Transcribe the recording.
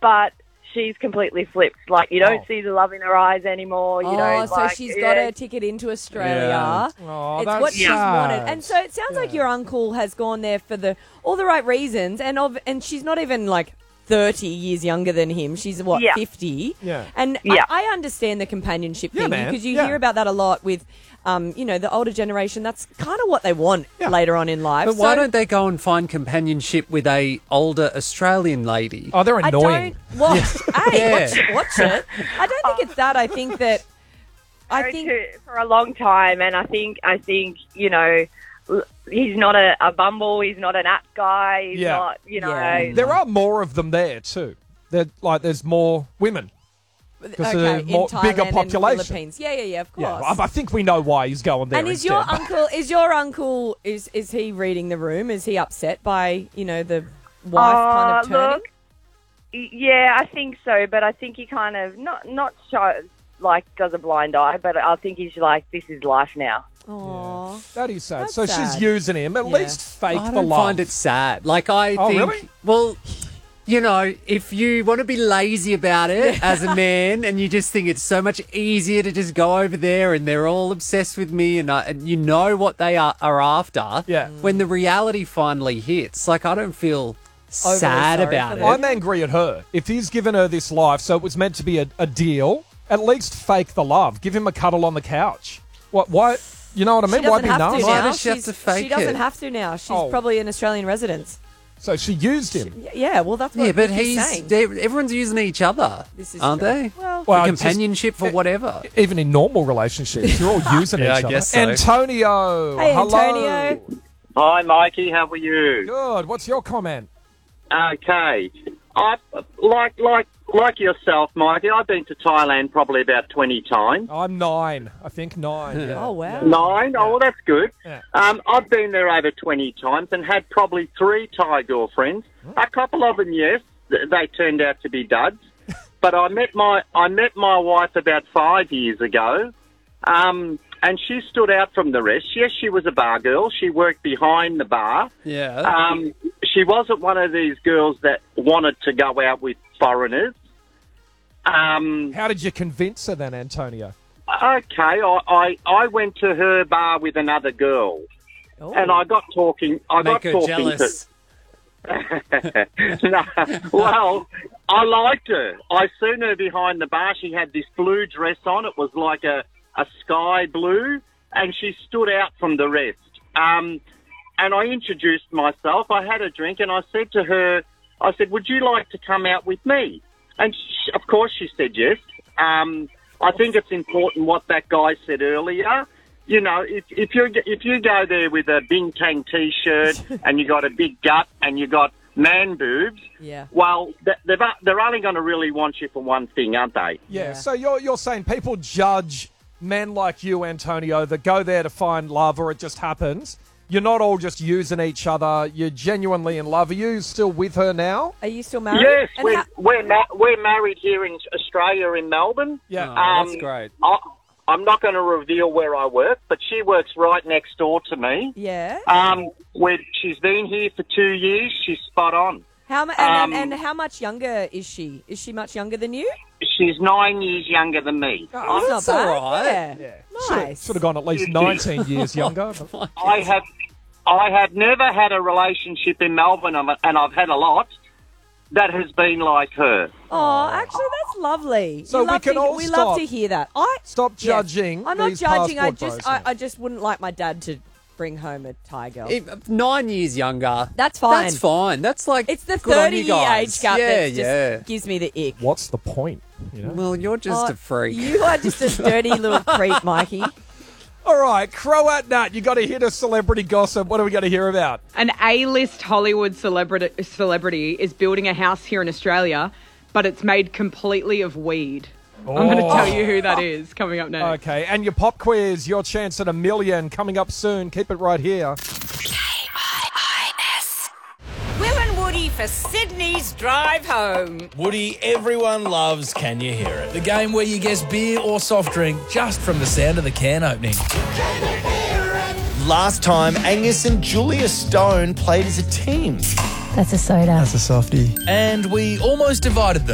but she's completely flipped. Like, you don't see the love in her eyes anymore. You know, so she's got her ticket into Australia. Yeah. Oh, it's what she's wanted. And so it sounds like your uncle has gone there for all the right reasons. And she's not even like 30 years younger than him. She's, 50? Yeah. And I understand the companionship thing because you hear about that a lot with, the older generation. That's kind of what they want later on in life. But why don't they go and find companionship with a older Australian lady? Oh, they're annoying. Watch it. I don't think it's that. I think that... for a long time, and I think you know, he's not a bumble. He's not an app guy. He's not, you know. There are more of them there too. There's more women because of more bigger population. Philippines. Yeah, of course. Yeah, I think we know why he's going there. And is your uncle? Is he reading the room? Is he upset by the wife kind of turning? Look, yeah, I think so. But I think he kind of not shows, like, does a blind eye. But I think he's like, this is life now. Oh, that is sad. That's so sad. She's using him. At least fake I the don't love. find it sad. Like, I think... Really? Well... You know, if you want to be lazy about it as a man and you just think it's so much easier to just go over there and they're all obsessed with me and you know what they are after, when the reality finally hits, like, I don't feel sad about it. I'm angry at her. If he's given her this life, so it was meant to be a deal, at least fake the love. Give him a cuddle on the couch. Why? You know what I mean? She Why doesn't be have to nasty? now. Why does she have to fake She doesn't it? have to now. She's probably an Australian resident. So she used him. Yeah, well, that's what but he's saying. Everyone's using each other, aren't true. they? Well, for companionship, for whatever. Even in normal relationships, you're all using each other. I guess so. Antonio. Hey, hello. Antonio. Hi, Mikey. How are you? Good. What's your comment? Okay. I like yourself, Mikey. I've been to Thailand probably about 20 times. I'm 9. I think 9. Yeah. Oh, wow. 9? Oh, well, that's good. Yeah. I've been there over 20 times and had probably 3 Thai girlfriends. A couple of them, yes, they turned out to be duds. But I met my wife about 5 years ago, and she stood out from the rest. Yes, she was a bar girl. She worked behind the bar. Yeah. She wasn't one of these girls that wanted to go out with foreigners. How did you convince her then, Antonio? Okay, I went to her bar with another girl, and I got talking. Make her jealous. No, well, I liked her. I seen her behind the bar. She had this blue dress on. It was like a sky blue, and she stood out from the rest. And I introduced myself. I had a drink, and I said to her, I said, would you like to come out with me? And of course she said yes. I think it's important what that guy said earlier. You know, if you go there with a Bintang T-shirt and you got a big gut and you got man boobs, well, they're only going to really want you for one thing, aren't they? Yeah. So you're saying people judge men like you, Antonio, that go there to find love, or it just happens. You're not all just using each other. You're genuinely in love. Are you still with her now? Are you still married? Yes, we're married here in Australia, in Melbourne. Yeah, that's great. I'm not going to reveal where I work, but she works right next door to me. Yeah. She's been here for 2 years. She's spot on. And how much younger is she? Is she much younger than you? She's 9 years younger than me. Oh, that's not bad. all right. Yeah. Nice. Should have gone at least 19 years younger. I have never had a relationship in Melbourne, and I've had a lot, that has been like her. Oh, actually, that's lovely. So we love to hear that. Stop judging. I'm not these judging. passport bros. I just wouldn't like my dad to bring home a Thai girl. 9 years younger. That's fine. That's fine. That's like it's the good on you 30-year guys. age gap Yeah, that just gives me the ick. What's the point? You know? Well, you're just a freak. You are just a dirty little creep, Mikey. All right, Croat Nut, you got to hit a celebrity gossip. What are we going to hear about? An A-list Hollywood celebrity is building a house here in Australia, but it's made completely of weed. I'm going to tell you who that is coming up next. Okay, and your pop quiz, your chance at $1 million coming up soon. Keep it right here. KIIS. Will and Woody for Sydney's drive home. Woody, everyone loves Can You Hear It? The game where you guess beer or soft drink just from the sound of the can opening. Last time, Angus and Julia Stone played as a team. That's a soda. That's a softie. And we almost divided them.